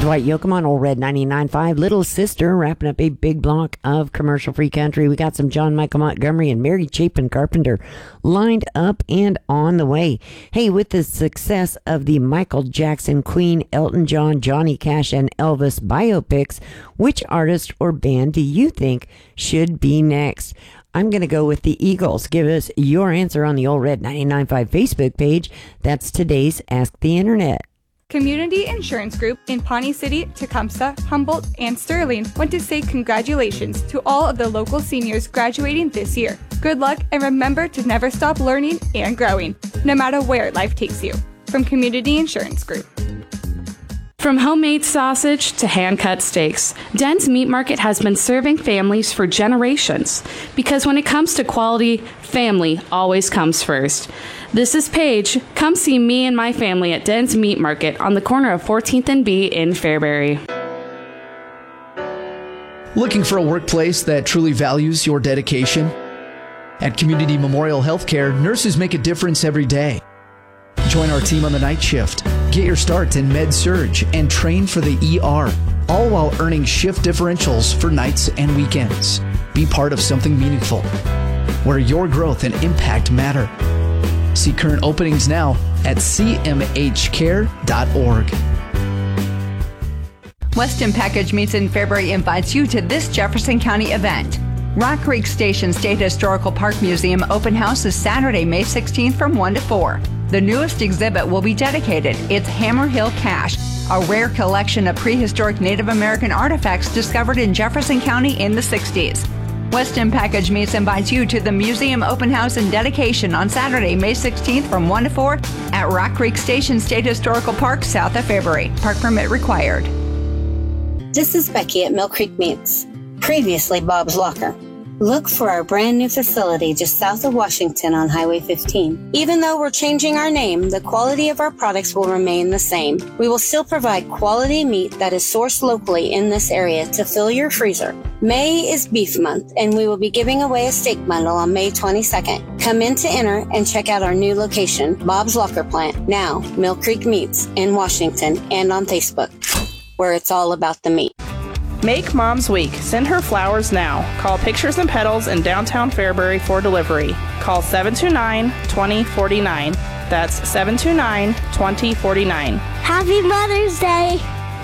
Dwight Yoakam on Old Red 99.5. Little Sister wrapping up a big block of commercial-free country. We got some John Michael Montgomery and Mary Chapin Carpenter lined up and on the way. Hey, with the success of the Michael Jackson, Queen, Elton John, Johnny Cash, and Elvis biopics, which artist or band do you think should be next? I'm going to go with the Eagles. Give us your answer on the Old Red 99.5 Facebook page. That's today's Ask the Internet. Community Insurance Group in Pawnee City, Tecumseh, Humboldt, and Sterling want to say congratulations to all of the local seniors graduating this year. Good luck, and remember to never stop learning and growing, no matter where life takes you. From Community Insurance Group. From homemade sausage to hand-cut steaks, Den's Meat Market has been serving families for generations. Because when it comes to quality, family always comes first. This is Paige. Come see me and my family at Den's Meat Market on the corner of 14th and B in Fairbury. Looking for a workplace that truly values your dedication? At Community Memorial Healthcare, nurses make a difference every day. Join our team on the night shift, get your start in med-surg, and train for the ER, all while earning shift differentials for nights and weekends. Be part of something meaningful, where your growth and impact matter. See current openings now at cmhcare.org. Weston Package Meats in Fairbury invites you to this Jefferson County event. Rock Creek Station State Historical Park Museum open house is Saturday, May 16th from 1 to 4. The newest exhibit will be dedicated. It's Hammer Hill Cache, a rare collection of prehistoric Native American artifacts discovered in Jefferson County in the 60s. Weston Package Meats invites you to the museum open house and dedication on Saturday, May 16th from 1 to 4 at Rock Creek Station State Historical Park, south of Fairbury. Park permit required. This is Becky at Mill Creek Meats, previously Bob's Locker. Look for our brand new facility just south of Washington on Highway 15. Even though we're changing our name, the quality of our products will remain the same. We will still provide quality meat that is sourced locally in this area to fill your freezer. May is Beef Month, and we will be giving away a steak bundle on May 22nd. Come in to enter and check out our new location, Bob's Locker Plant, now Mill Creek Meats in Washington, and on Facebook, where it's all about the meat. Make Mom's Week. Send her flowers now. Call Pictures and Petals in downtown Fairbury for delivery. Call 729-2049. That's 729-2049. Happy Mother's Day!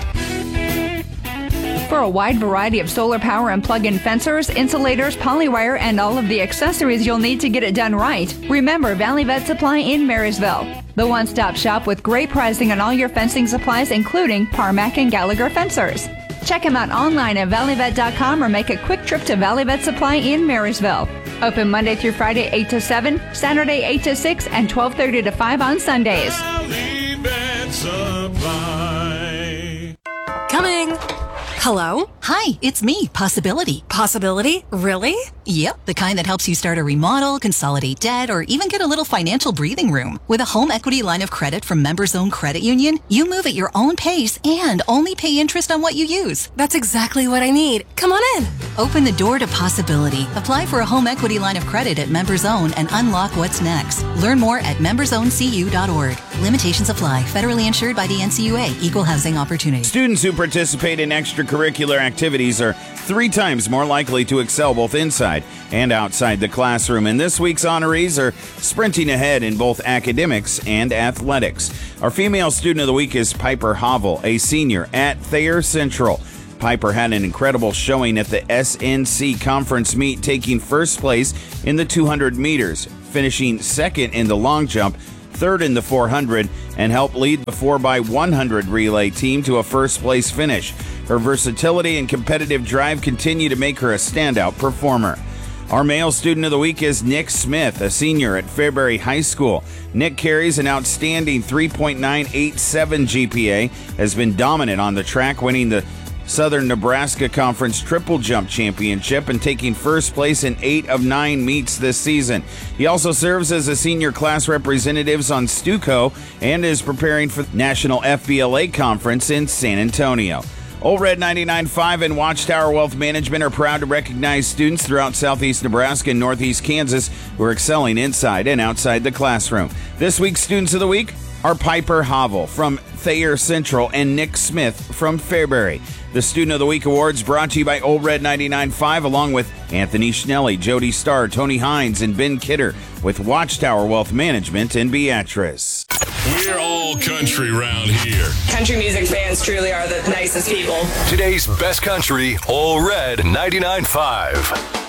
For a wide variety of solar power and plug-in fencers, insulators, polywire, and all of the accessories you'll need to get it done right, remember Valley Vet Supply in Marysville. The one-stop shop with great pricing on all your fencing supplies, including Parmac and Gallagher fencers. Check them out online at valleyvet.com or make a quick trip to Valley Vet Supply in Marysville. Open Monday through Friday 8 to 7, Saturday 8 to 6, and 12:30 to 5 on Sundays. Valley Vet Supply. Coming. Hello? Hi, it's me, Possibility. Possibility? Really? Yep, the kind that helps you start a remodel, consolidate debt, or even get a little financial breathing room. With a home equity line of credit from Members Own Credit Union, you move at your own pace and only pay interest on what you use. That's exactly what I need. Come on in. Open the door to possibility. Apply for a home equity line of credit at Members Own and unlock what's next. Learn more at membersowncu.org. Limitations apply. Federally insured by the NCUA. Equal housing opportunity. Students who participate in extracurricular activities are 3 times more likely to excel both inside and outside the classroom. And this week's honorees are sprinting ahead in both academics and athletics. Our female student of the week is Piper Havel, a senior at Thayer Central. Piper had an incredible showing at the SNC conference meet, taking first place in the 200 meters, finishing second in the long jump, third in the 400, and helped lead the 4x100 relay team to a first-place finish. Her versatility and competitive drive continue to make her a standout performer. Our male student of the week is Nick Smith, a senior at Fairbury High School. Nick carries an outstanding 3.987 GPA, has been dominant on the track, winning the Southern Nebraska Conference Triple Jump Championship and taking first place in 8 of 9 meets this season. He also serves as a senior class representative on Stuco and is preparing for the National FBLA Conference in San Antonio. Old Red 99.5 and Watchtower Wealth Management are proud to recognize students throughout southeast Nebraska and northeast Kansas who are excelling inside and outside the classroom. This week's Students of the Week, are Piper Havel from Thayer Central and Nick Smith from Fairbury. The Student of the Week Awards brought to you by Old Red 99.5, along with Anthony Schnelly, Jody Starr, Tony Hines, and Ben Kidder with Watchtower Wealth Management in Beatrice. We're all country round here. Country music fans truly are the nicest people. Today's best country, Old Red 99.5.